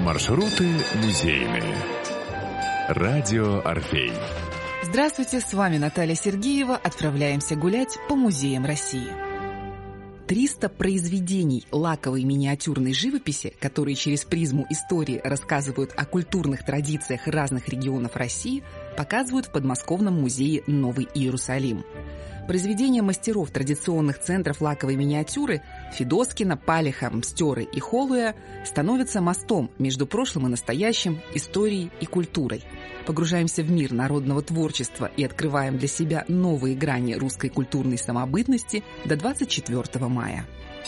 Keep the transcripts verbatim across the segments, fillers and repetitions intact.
Маршруты музейные. Радио «Орфей». Здравствуйте, с вами Наталья Сергеева. Отправляемся гулять по музеям России. триста произведений лаковой миниатюрной живописи, которые через призму истории рассказывают о культурных традициях разных регионов России, показывают в подмосковном музее «Новый Иерусалим». Произведения мастеров традиционных центров лаковой миниатюры Федоскина, Палиха, Мстёры и Холуя становятся мостом между прошлым и настоящим, историей и культурой. Погружаемся в мир народного творчества и открываем для себя новые грани русской культурной самобытности до двадцать четвёртого мая.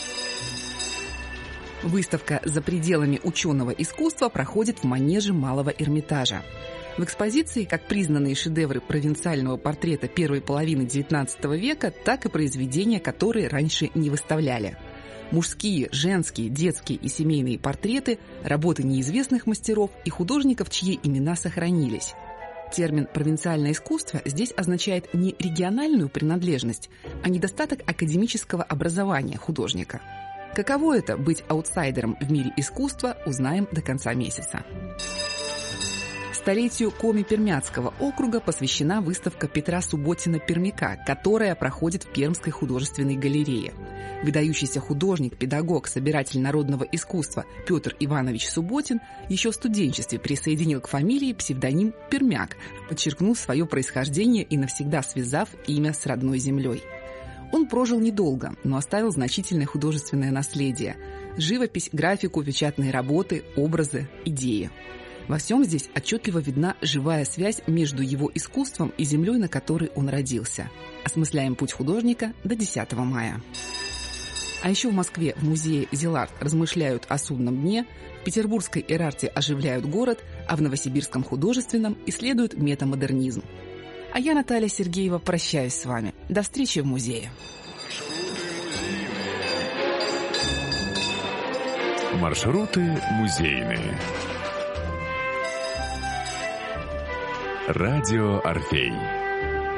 Выставка «За пределами ученого искусства» проходит в манеже Малого Эрмитажа. В экспозиции как признанные шедевры провинциального портрета первой половины девятнадцатого века, так и произведения, которые раньше не выставляли. Мужские, женские, детские и семейные портреты, работы неизвестных мастеров и художников, чьи имена сохранились. Термин «провинциальное искусство» здесь означает не региональную принадлежность, а недостаток академического образования художника. Каково это – быть аутсайдером в мире искусства, узнаем до конца месяца. Столетию Коми-Пермяцкого округа посвящена выставка Петра Субботина-Пермяка, которая проходит в Пермской художественной галерее. Выдающийся художник, педагог, собиратель народного искусства Петр Иванович Субботин еще в студенчестве присоединил к фамилии псевдоним Пермяк, подчеркнув свое происхождение и навсегда связав имя с родной землей. Он прожил недолго, но оставил значительное художественное наследие – живопись, графику, печатные работы, образы, идеи. Во всем здесь отчетливо видна живая связь между его искусством и землей, на которой он родился. Осмысляем путь художника до десятого мая. А еще в Москве в музее «Зиларт» размышляют о судном дне, в петербургской Эрарте оживляют город, а в новосибирском художественном исследуют метамодернизм. А я, Наталья Сергеева, прощаюсь с вами. До встречи в музее. Маршруты музейные. Радио «Орфей».